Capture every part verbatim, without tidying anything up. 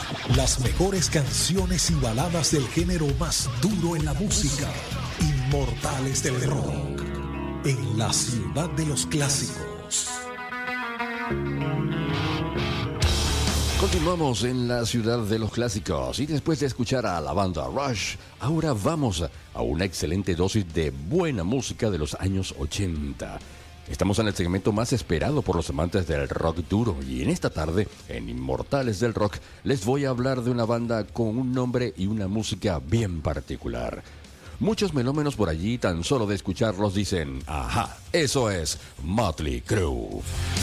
Las mejores canciones y baladas del género más duro en la música. Inmortales del rock. En la ciudad de los clásicos. Continuamos en la ciudad de los clásicos y después de escuchar a la banda Rush, ahora vamos a una excelente dosis de buena música de los años ochenta. Estamos en el segmento más esperado por los amantes del rock duro y en esta tarde, en Inmortales del Rock, les voy a hablar de una banda con un nombre y una música bien particular. Muchos melómenos por allí, tan solo de escucharlos, dicen, ajá, eso es Mötley Crüe.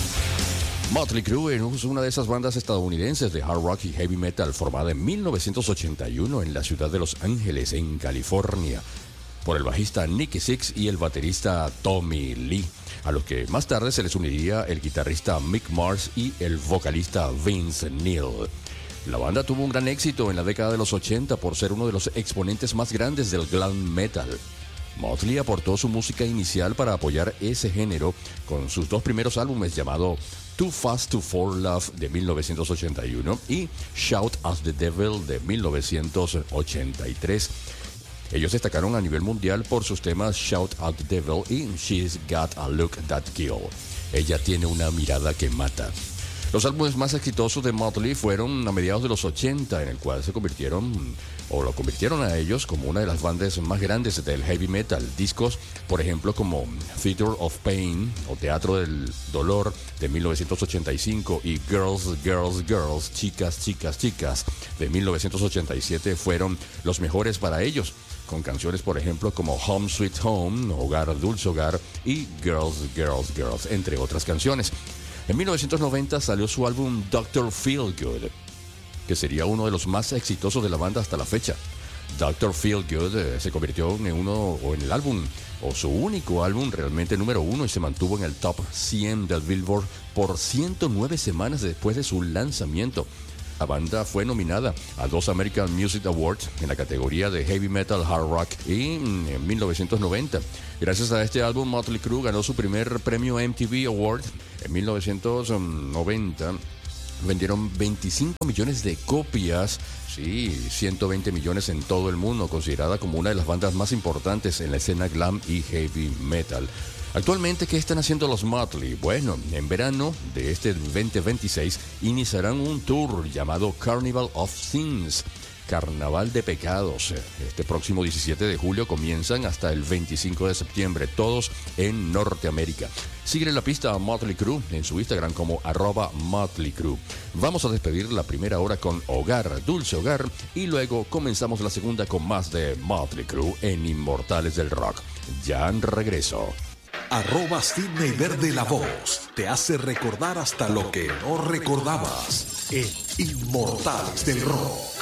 Mötley Crüe es una de esas bandas estadounidenses de hard rock y heavy metal formada en mil novecientos ochenta y uno en la ciudad de Los Ángeles, en California, por el bajista Nikki Sixx y el baterista Tommy Lee, a los que más tarde se les uniría el guitarrista Mick Mars y el vocalista Vince Neil. La banda tuvo un gran éxito en la década de los ochenta por ser uno de los exponentes más grandes del glam metal. Mötley aportó su música inicial para apoyar ese género con sus dos primeros álbumes llamados Too Fast to Fall Love de mil novecientos ochenta y uno y Shout at the Devil de mil novecientos ochenta y tres. Ellos destacaron a nivel mundial por sus temas Shout at the Devil y She's Got a Look That Kill. Ella tiene una mirada que mata. Los álbumes más exitosos de Mötley fueron a mediados de los ochenta, en el cual se convirtieron, o lo convirtieron a ellos como una de las bandas más grandes del heavy metal. Discos, por ejemplo, como Theater of Pain o Teatro del Dolor de mil novecientos ochenta y cinco y Girls, Girls, Girls, Chicas, Chicas, Chicas de mil novecientos ochenta y siete fueron los mejores para ellos, con canciones, por ejemplo, como Home Sweet Home, Hogar, Dulce Hogar y Girls, Girls, Girls, entre otras canciones. En mil novecientos noventa salió su álbum doctor Feelgood, que sería uno de los más exitosos de la banda hasta la fecha. doctor Feelgood eh, se convirtió en uno, o en el álbum, o su único álbum realmente número uno, y se mantuvo en el top cien del Billboard por ciento nueve semanas después de su lanzamiento. La banda fue nominada a dos American Music Awards en la categoría de Heavy Metal Hard Rock y en mil novecientos noventa. Gracias a este álbum, Mötley Crüe ganó su primer premio M T V Award en mil novecientos noventa. Vendieron veinticinco millones de copias, sí, ciento veinte millones en todo el mundo, considerada como una de las bandas más importantes en la escena glam y heavy metal. Actualmente, ¿qué están haciendo los Mötley? Bueno, en verano de este veinte veintiséis iniciarán un tour llamado Carnival of Sins, Carnaval de Pecados. Este próximo diecisiete de julio comienzan hasta el veinticinco de septiembre, todos en Norteamérica. Síguele la pista a Mötley Crüe en su Instagram como arroba Mötley Crüe. Vamos a despedir la primera hora con Hogar, Dulce Hogar, y luego comenzamos la segunda con más de Mötley Crüe en Inmortales del Rock. Ya en regreso. Arroba Sidney Verde la Voz te hace recordar hasta lo que no recordabas en Inmortales del Rock.